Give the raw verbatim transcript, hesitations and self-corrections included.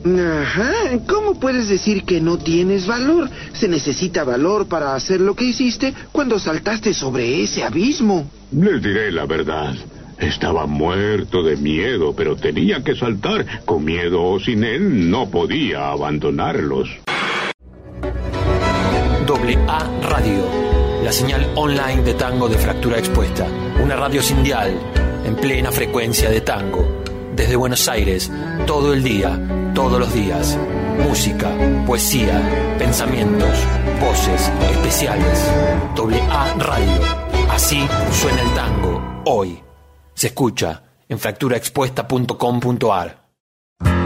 Ajá, ¿cómo puedes decir que no tienes valor? Se necesita valor para hacer lo que hiciste cuando saltaste sobre ese abismo. Les diré la verdad. Estaba muerto de miedo, pero tenía que saltar. Con miedo o sin él, no podía abandonarlos. Doble A Radio, la señal online de tango de Fractura Expuesta. Una radio sin dial, en plena frecuencia de tango. Desde Buenos Aires, todo el día, todos los días. Música, poesía, pensamientos, voces, especiales. Doble A Radio. Así suena el tango, hoy. Se escucha en fractura expuesta punto com punto ar.